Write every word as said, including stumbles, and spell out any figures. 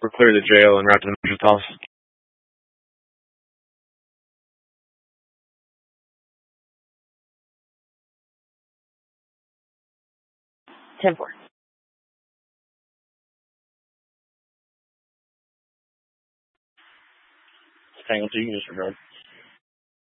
We're clear to the jail and route to the marshal's office. ten four. Tangle two, disregard.